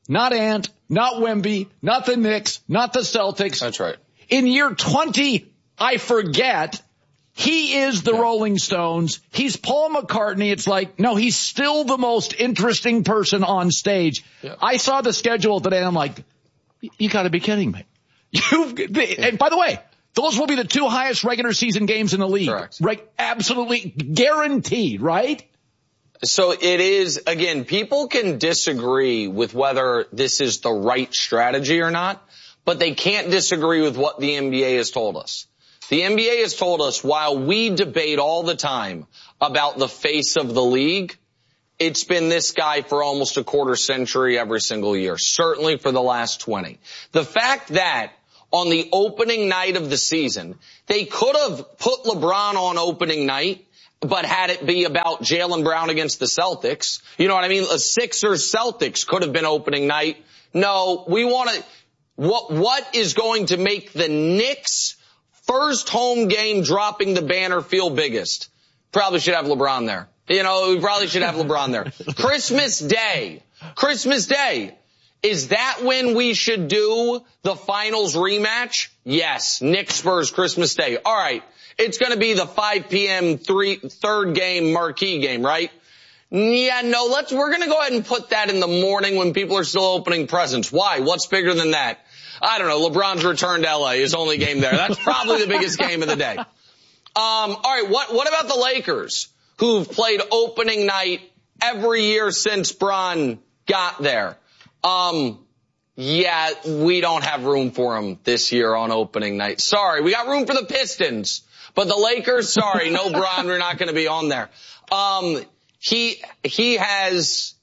not Ant, not Wemby, not the Knicks, not the Celtics. That's right. In year twenty, I forget, he is the yeah. Rolling Stones. He's Paul McCartney. It's like, no, he's still the most interesting person on stage. Yeah. I saw the schedule today and I'm like, you gotta be kidding me. You've, and by the way, those will be the two highest regular season games in the league. Correct. Right? Absolutely guaranteed, right? So it is, again, people can disagree with whether this is the right strategy or not, but they can't disagree with what the N B A has told us. The N B A has told us while we debate all the time about the face of the league, it's been this guy for almost a quarter century every single year, certainly for the last twenty. The fact that on the opening night of the season, they could have put LeBron on opening night, but had it be about Jaylen Brown against the Celtics. You know what I mean? A Sixers Celtics could have been opening night. No, we want to, what, what is going to make the Knicks first home game dropping the banner feel biggest? Probably should have LeBron there. You know, we probably should have LeBron there. Christmas Day. Christmas Day. Is that when we should do the finals rematch? Yes. Knicks Spurs Christmas Day. All right. It's going to be the five p.m. three, third game marquee game, right? Yeah, no, let's, we're going to go ahead and put that in the morning when people are still opening presents. Why? What's bigger than that? I don't know. LeBron's return to L A, his only game there. That's probably the biggest game of the day. Um, all right. What, what about the Lakers who've played opening night every year since Bron got there? Um, yeah, we don't have room for them this year on opening night. Sorry. We got room for the Pistons, but the Lakers, sorry, no Bron, we're not going to be on there. Um, he, he has,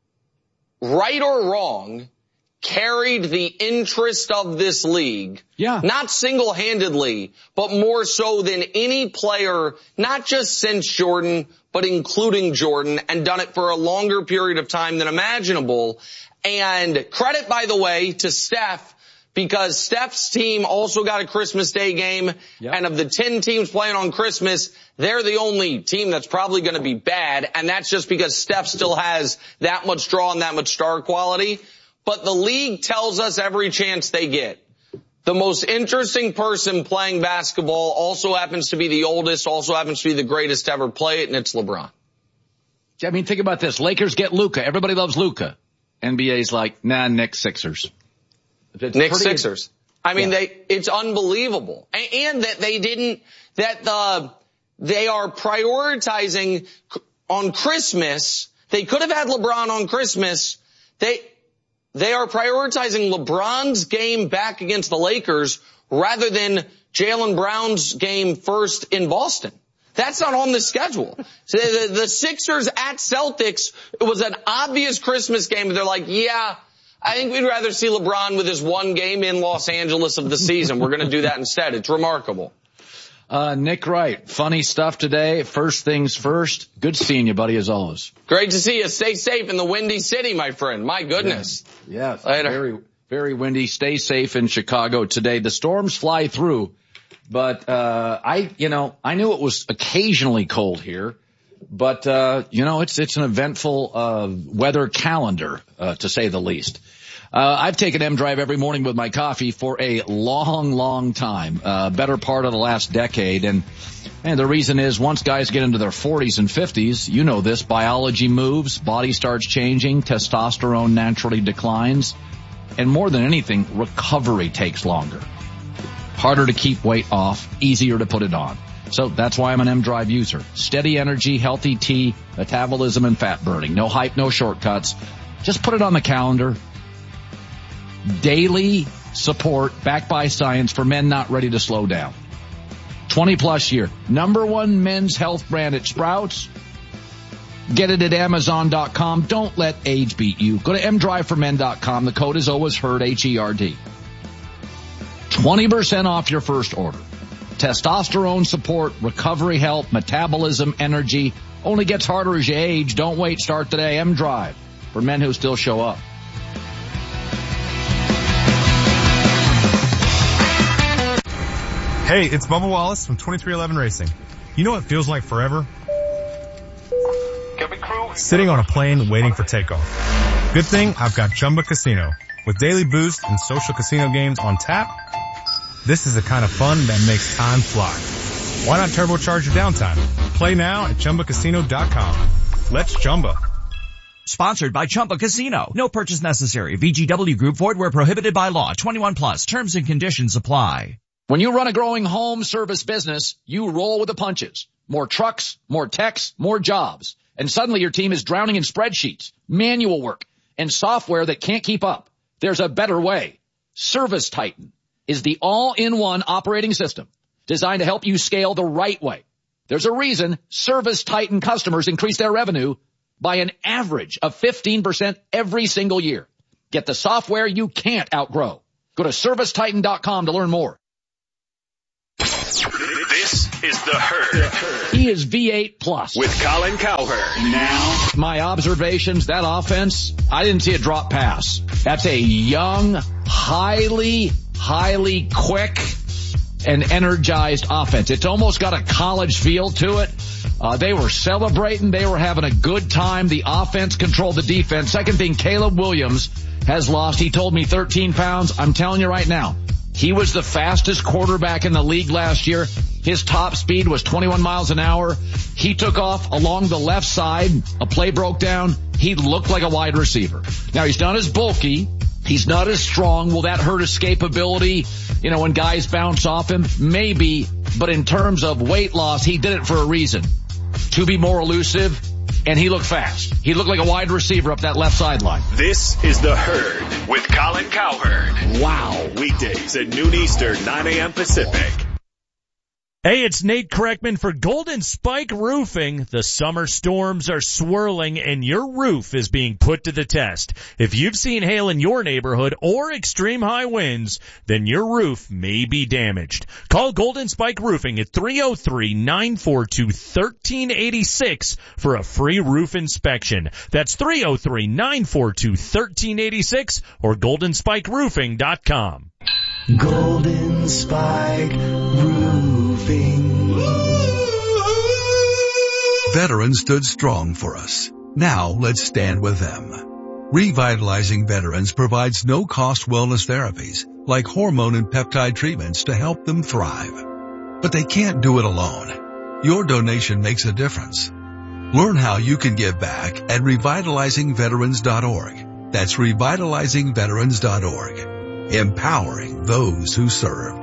right or wrong, carried the interest of this league. Yeah. Not single-handedly, but more so than any player, not just since Jordan, but including Jordan, and done it for a longer period of time than imaginable. And credit, by the way, to Steph, because Steph's team also got a Christmas Day game. Yep. And of the ten teams playing on Christmas, they're the only team that's probably going to be bad. And that's just because Steph still has that much draw and that much star quality. But the league tells us every chance they get, the most interesting person playing basketball also happens to be the oldest, also happens to be the greatest to ever play it, and it's LeBron. I mean, think about this. Lakers get Luka. Everybody loves Luka. N B A's like, nah, Knicks Sixers. Knicks Sixers. I mean, yeah. they, it's unbelievable. And, and that they didn't, that the, they are prioritizing on Christmas. They could have had LeBron on Christmas. They, they are prioritizing LeBron's game back against the Lakers rather than Jaylen Brown's game first in Boston. That's not on the schedule. So the, the Sixers at Celtics, it was an obvious Christmas game, but they're like, yeah, I think we'd rather see LeBron with his one game in Los Angeles of the season. We're going to do that instead. It's remarkable. Uh, Nick Wright, funny stuff today. First things first. Good seeing you, buddy, as always. Great to see you. Stay safe in the Windy City, my friend. My goodness. Yes. yes. Very, very windy. Stay safe in Chicago today. The storms fly through. But, uh, I, you know, I knew it was occasionally cold here, but, uh, you know, it's, it's an eventful, uh, weather calendar, uh, to say the least. Uh, I've taken M Drive every morning with my coffee for a long, long time, uh, better part of the last decade. And, and the reason is once guys get into their forties and fifties, you know this, biology moves, body starts changing, testosterone naturally declines, and more than anything, recovery takes longer. Harder to keep weight off, easier to put it on. So that's why I'm an M Drive user. Steady energy, healthy tea, metabolism, and fat burning. No hype, no shortcuts. Just put it on the calendar. Daily support backed by science for men not ready to slow down. twenty plus year. Number one men's health brand at Sprouts. Get it at Amazon dot com. Don't let age beat you. Go to M drive for men dot com. The code is always HERD, H E R D. twenty percent off your first order. Testosterone support, recovery help, metabolism, energy. Only gets harder as you age. Don't wait. Start today. M Drive for men who still show up. Hey, it's Bubba Wallace from twenty-three eleven Racing. You know what feels like forever? Sitting on a plane waiting for takeoff. Good thing I've got Chumba Casino. With daily boost and social casino games on tap, this is the kind of fun that makes time fly. Why not turbocharge your downtime? Play now at Chumba Casino dot com. Let's Chumba. Sponsored by Chumba Casino. No purchase necessary. V G W Group. Void where prohibited by law. twenty-one plus. Terms and conditions apply. When you run a growing home service business, you roll with the punches. More trucks, more techs, more jobs. And suddenly your team is drowning in spreadsheets, manual work, and software that can't keep up. There's a better way. Service Titan is the all-in-one operating system designed to help you scale the right way. There's a reason Service Titan customers increase their revenue by an average of fifteen percent every single year. Get the software you can't outgrow. Go to service titan dot com to learn more. This is The Herd. He is V eight plus. With Colin Cowherd. Now. My observations, that offense, I didn't see a drop pass. That's a young, highly, highly quick and energized offense. It's almost got a college feel to it. Uh, they were celebrating. They were having a good time. The offense controlled the defense. Second thing, Caleb Williams has lost. He told me thirteen pounds. I'm telling you right now, he was the fastest quarterback in the league last year. His top speed was twenty-one miles an hour. He took off along the left side. A play broke down. He looked like a wide receiver. Now, he's not as bulky. He's not as strong. Will that hurt escapability? You know, when guys bounce off him? Maybe. But in terms of weight loss, he did it for a reason. To be more elusive, and he looked fast. He looked like a wide receiver up that left sideline. This is The Herd with Colin Cowherd. Wow. Weekdays at noon Eastern, nine a.m. Pacific. Hey, it's Nate Kreckman for Golden Spike Roofing. The summer storms are swirling and your roof is being put to the test. If you've seen hail in your neighborhood or extreme high winds, then your roof may be damaged. Call Golden Spike Roofing at three oh three, nine four two, one three eight six for a free roof inspection. That's three oh three, nine four two, one three eight six or golden spike roofing dot com. Golden Spike Roofing. Veterans stood strong for us. Now let's stand with them. Revitalizing Veterans provides no-cost wellness therapies like hormone and peptide treatments to help them thrive. But they can't do it alone. Your donation makes a difference. Learn how you can give back at revitalizing veterans dot org. That's revitalizing veterans dot org. Empowering those who served.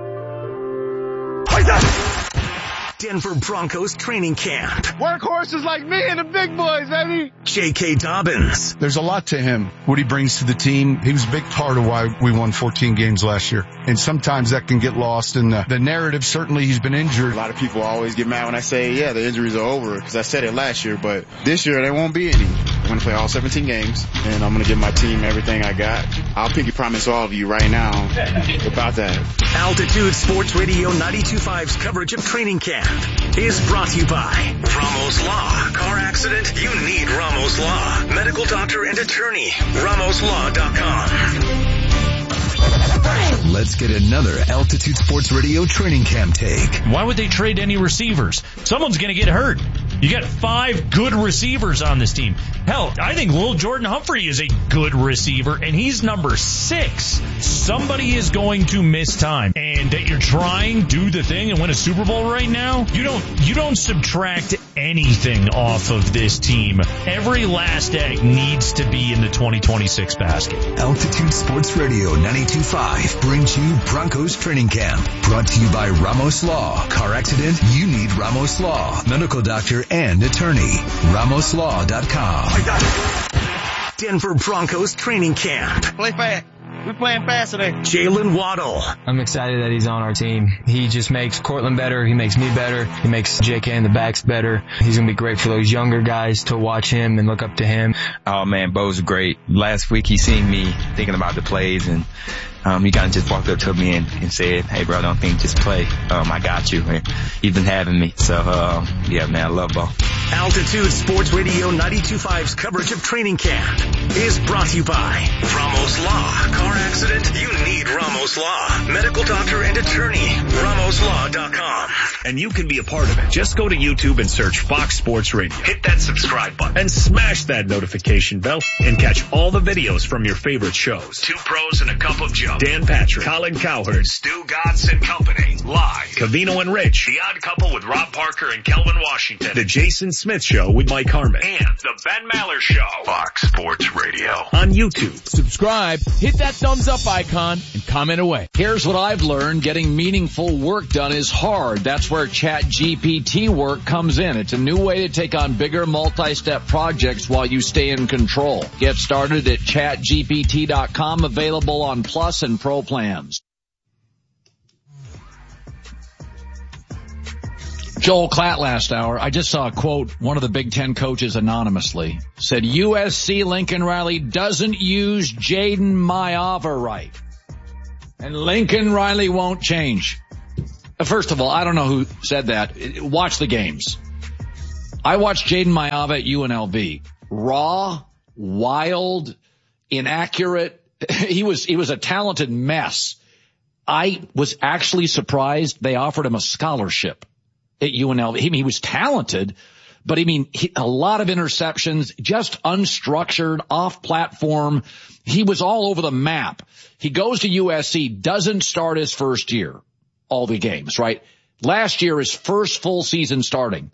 Denver Broncos training camp. Workhorses like me and the big boys, baby. J K. Dobbins. There's a lot to him, what he brings to the team. He was a big part of why we won fourteen games last year. And sometimes that can get lost in the, the narrative. Certainly he's been injured. A lot of people always get mad when I say, yeah, the injuries are over, because I said it last year. But this year, there won't be any. I'm going to play all seventeen games, and I'm going to give my team everything I got. I'll pinky promise all of you right now about that. Altitude Sports Radio ninety-two point five's coverage of training camp is brought to you by Ramos Law. Car accident? You need Ramos Law. Medical doctor and attorney. ramos law dot com. Let's get another Altitude Sports Radio training camp take. Why would they trade any receivers? Someone's going to get hurt. You got five good receivers on this team. Hell, I think Lil Jordan Humphrey is a good receiver, and he's number six. Somebody is going to miss time. And that you're trying, do the thing, and win a Super Bowl right now? You don't, you don't subtract anything off of this team. Every last egg needs to be in the twenty twenty-six basket. Altitude Sports Radio ninety-two point five brings you Broncos Training Camp. Brought to you by Ramos Law. Car accident? You need Ramos Law. Medical doctor and attorney. ramos law dot com. Denver Broncos training camp. Play fast. We're playing fast today. Jalen Waddle. I'm excited that he's on our team. He just makes Cortland better. He makes me better. He makes J K and the backs better. He's going to be great for those younger guys to watch him and look up to him. Oh, man, Bo's great. Last week he seen me thinking about the plays, and Um, he kind of just walked up to me and, and said, "Hey, bro, don't think, just play. Um, I got you." And he's been having me. So, uh, yeah, man, I love ball. Altitude Sports Radio ninety-two point five's coverage of training camp is brought to you by Ramos Law. Car accident? You need Ramos Law. Medical doctor and attorney. Ramos Law dot com. And you can be a part of it. Just go to YouTube and search Fox Sports Radio. Hit that subscribe button and smash that notification bell and catch all the videos from your favorite shows. Two Pros and a Cup of Joe. Dan Patrick, Colin Cowherd, Stu Godson Company. Live. Cavino and Rich. The Odd Couple with Rob Parker and Kelvin Washington. The Jason Smith Show with Mike Harmon. And The Ben Maller Show. Fox Sports Radio. On YouTube. Subscribe, hit that thumbs up icon, and comment away. Here's what I've learned. Getting meaningful work done is hard. That's where ChatGPT work comes in. It's a new way to take on bigger multi-step projects while you stay in control. Get started at chat G P T dot com, available on Plus and Pro plans. Joel Klatt last hour. I just saw a quote, one of the Big Ten coaches anonymously said U S C Lincoln Riley doesn't use Jaden Maiava right. And Lincoln Riley won't change. First of all, I don't know who said that. Watch the games. I watched Jaden Maiava at U N L V. Raw, wild, inaccurate. He was, he was a talented mess. I was actually surprised they offered him a scholarship at U N L V. He, he was talented, but I mean, he, a lot of interceptions, just unstructured, off platform. He was all over the map. He goes to U S C, doesn't start his first year, all the games, right? Last year, his first full season starting.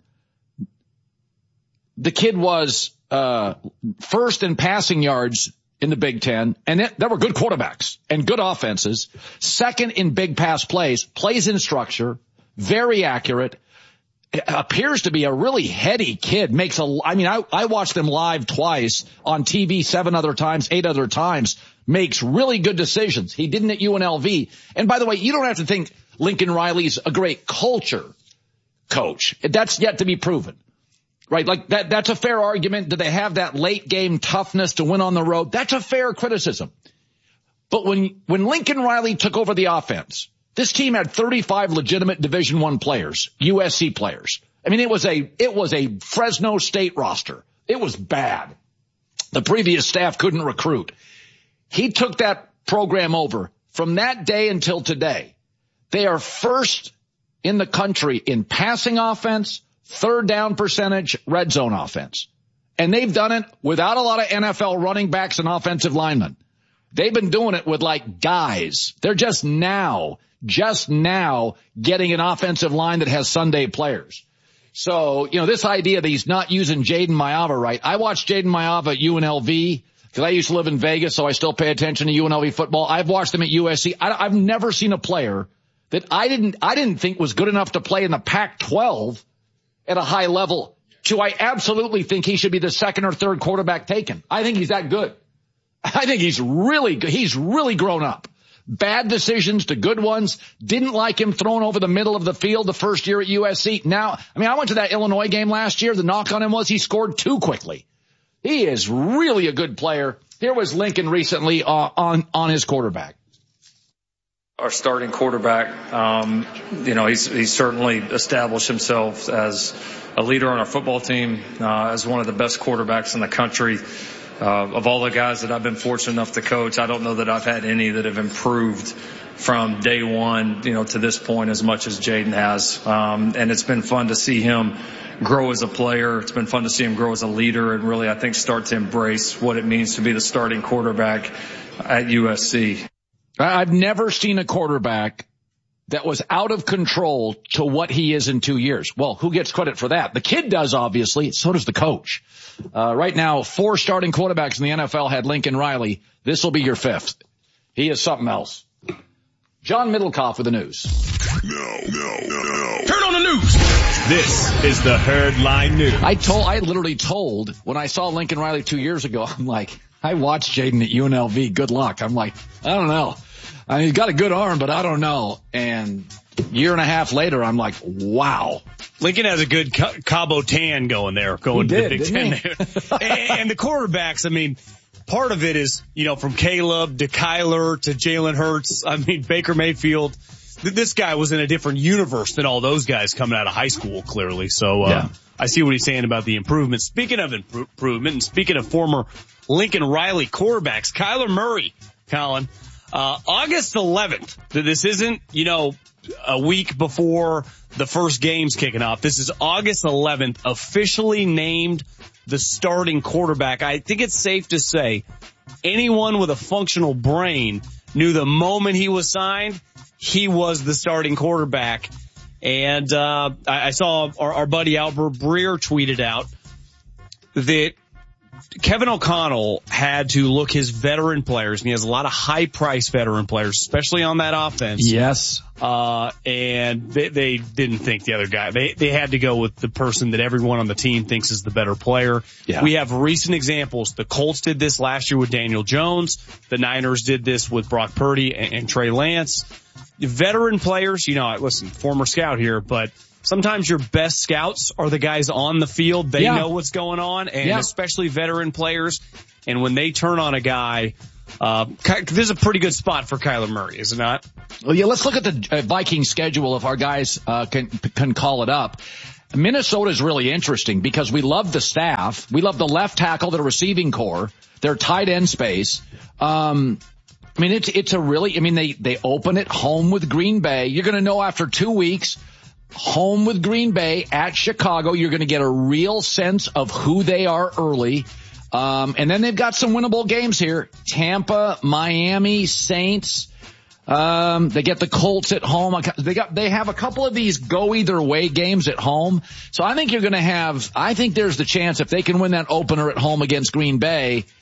The kid was, uh, first in passing yards in the Big Ten, and it, there were good quarterbacks and good offenses. Second in big pass plays, plays in structure, very accurate. Appears to be a really heady kid. Makes a, I mean, I, I watched him live twice on T V, seven other times, eight other times. Makes really good decisions. He didn't at U N L V. And by the way, you don't have to think Lincoln Riley's a great culture coach. That's yet to be proven. Right? Like that, that's a fair argument. Do they have that late game toughness to win on the road? That's a fair criticism. But when, when Lincoln Riley took over the offense, this team had thirty-five legitimate Division One players, U S C players. I mean, it was a, it was a Fresno State roster. It was bad. The previous staff couldn't recruit. He took that program over. From that day until today, they are first in the country in passing offense, third down percentage, red zone offense. And they've done it without a lot of N F L running backs and offensive linemen. They've been doing it with like guys. They're just now, just now getting an offensive line that has Sunday players. So, you know, this idea that he's not using Jaden Maiava right. I watched Jaden Maiava at U N L V because I used to live in Vegas, so I still pay attention to U N L V football. I've watched them at U S C. I, I've never seen a player that I didn't, I didn't think was good enough to play in the Pac twelve at a high level. So I absolutely think he should be the second or third quarterback taken. I think he's that good. I think he's really good. He's really grown up. Bad decisions to good ones. Didn't like him thrown over the middle of the field the first year at U S C. Now, I mean, I went to that Illinois game last year. The knock on him was he scored too quickly. He is really a good player. Here was Lincoln recently uh, on, on his quarterback. Our starting quarterback, um, you know, he's, he's certainly established himself as a leader on our football team, uh, as one of the best quarterbacks in the country. Uh, of all the guys that I've been fortunate enough to coach, I don't know that I've had any that have improved from day one, you know, to this point as much as Jaden has. Um, and it's been fun to see him grow as a player. It's been fun to see him grow as a leader and really, I think, start to embrace what it means to be the starting quarterback at U S C. I've never seen a quarterback that was out of control to what he is in two years. Well, who gets credit for that? The kid does, obviously. So does the coach. Uh, right now, four starting quarterbacks in the N F L had Lincoln Riley. This will be your fifth. He is something else. John Middlecoff with the news. No, no, no, no. Turn on the news. This is the Herd Line News. I told, I literally told when I saw Lincoln Riley two years ago, I'm like, I watched Jaden at U N L V. Good luck. I'm like, I don't know. I mean, he's got a good arm, but I don't know. And a year and a half later, I'm like, wow. Lincoln has a good Cabo Tan going there, going he to did, the Big Ten there. And the quarterbacks, I mean, part of it is, you know, from Caleb to Kyler to Jalen Hurts. I mean, Baker Mayfield, th- this guy was in a different universe than all those guys coming out of high school, clearly. So, uh, yeah. I see what he's saying about the improvement. Speaking of improvement and speaking of former Lincoln Riley quarterbacks, Kyler Murray, Colin, uh, August eleventh. This isn't, you know, a week before the first game's kicking off. This is August eleventh, officially named the starting quarterback. I think it's safe to say anyone with a functional brain knew the moment he was signed, he was the starting quarterback. And, uh, I, I saw our, our buddy Albert Breer tweeted out that Kevin O'Connell had to look his veteran players, and he has a lot of high-priced veteran players, especially on that offense. Yes. Uh, and they, they didn't think the other guy. They, they had to go with the person that everyone on the team thinks is the better player. Yeah. We have recent examples. The Colts did this last year with Daniel Jones. The Niners did this with Brock Purdy and, and Trey Lance. Veteran players, you know, listen, former scout here, but sometimes your best scouts are the guys on the field. They yeah. know what's going on, and yeah. especially veteran players. And when they turn on a guy, uh, this is a pretty good spot for Kyler Murray, is it not? Well, yeah, let's look at the uh, Viking schedule if our guys uh, can can call it up. Minnesota is really interesting because we love the staff. We love the left tackle, the receiving core, their tight end space. Um, I mean, it's, it's a really, I mean, they, they open it home with Green Bay. You're going to know after two weeks, home with Green Bay at Chicago. You're going to get a real sense of who they are early. Um, and then they've got some winnable games here. Tampa, Miami, Saints. Um, they get the Colts at home. They got, they have a couple of these go either way games at home. So I think you're going to have, I think there's the chance if they can win that opener at home against Green Bay,